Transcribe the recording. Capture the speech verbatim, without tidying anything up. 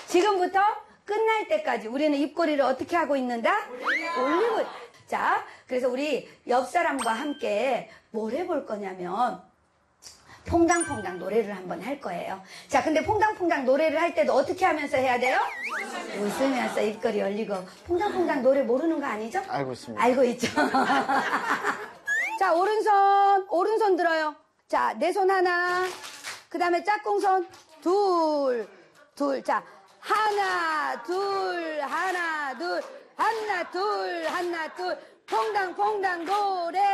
지금부터 끝날 때까지 우리는 입꼬리를 어떻게 하고 있는다? 올리고. 자, 그래서 우리 옆 사람과 함께 뭘 해볼 거냐면 퐁당퐁당 노래를 한번 할 거예요. 자, 근데 퐁당퐁당 노래를 할 때도 어떻게 하면서 해야 돼요? 웃으면서 입꼬리 올리고. 퐁당퐁당 노래 모르는 거 아니죠? 알고 있습니다. 알고 있죠. 자, 오른손, 오른손 들어요. 자, 내 손 하나, 그 다음에 짝꿍손 둘, 둘. 자, 하나, 둘, 하나, 둘, 하나, 둘, 하나, 둘. 퐁당퐁당 노래.